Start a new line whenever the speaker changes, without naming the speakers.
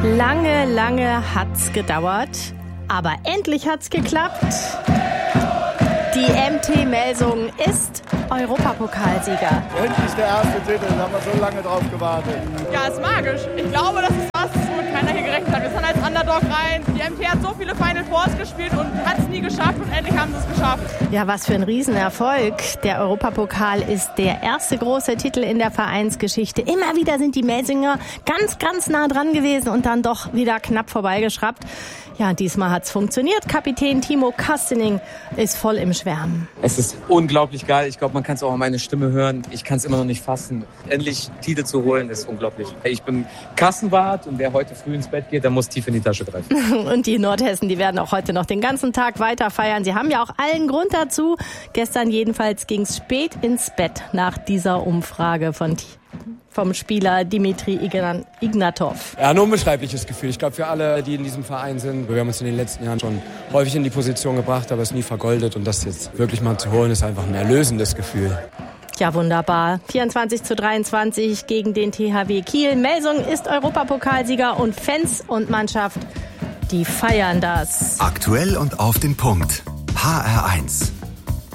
Lange hat's gedauert, aber endlich hat's geklappt. Die MT Melsungen ist Europapokalsieger.
Endlich der erste Titel, da haben wir so lange drauf gewartet.
Ja, ist magisch. Ich glaube, das ist was, womit keiner hier gerechnet hat. Wir sind als Underdog rein. Die MT hat so viele Final Fours gespielt und hat es nie geschafft und endlich haben sie es geschafft.
Ja, was für ein Riesenerfolg. Der Europapokal ist der erste große Titel in der Vereinsgeschichte. Immer wieder sind die Melsinger ganz nah dran gewesen und dann doch wieder knapp vorbeigeschraubt. Ja, diesmal hat's funktioniert. Kapitän Timo Kastening ist voll im Schwärmen.
Es ist unglaublich geil. Ich glaube, man kann es auch an meine Stimme hören. Ich kann es immer noch nicht fassen. Endlich Titel zu holen, ist unglaublich. Ich bin Kassenwart und wer heute früh ins Bett geht, der muss tief in die Tasche greifen.
Und die Nordhessen, die werden auch heute noch den ganzen Tag weiter feiern. Sie haben ja auch allen Grund dazu. Gestern jedenfalls ging's spät ins Bett nach dieser Umfrage vom Spieler Dimitri Ignatov.
Ja, ein unbeschreibliches Gefühl. Ich glaube, für alle, die in diesem Verein sind, wir haben uns in den letzten Jahren schon häufig in die Position gebracht, aber es nie vergoldet. Und das jetzt wirklich mal zu holen, ist einfach ein erlösendes Gefühl.
Ja, wunderbar. 24:23 gegen den THW Kiel. Melsungen ist Europapokalsieger und Fans und Mannschaft, die feiern das.
Aktuell und auf den Punkt. HR1.